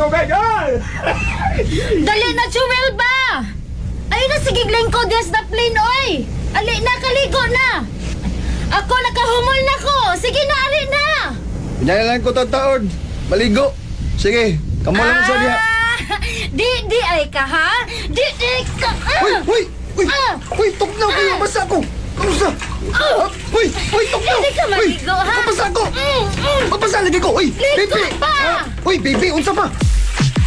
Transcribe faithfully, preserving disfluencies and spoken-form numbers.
tubig, ay! Dali na, Jewel ba? Ay na, sige lingko, des na plane, oy! Ali na, kaligo na! Ako, nakahumol na ko! Sige na, ali na! Pinayalan ko taon. Maligo. Sige, kamo lang sa diha. Ah, Di, di ay ka, ha? Di, di ka, ah! Uy, uy, uy, Ah! uy, tuknaw kayo, basa ko. Kamusta? Oh! Uy, uy, tuknaw. Hindi ka maligo, ha? Kapasa ko. Mm, mm. Kapasa lagi ko. Uy, Ligo baby. pa! Ah, Uy, baby, unsa pa?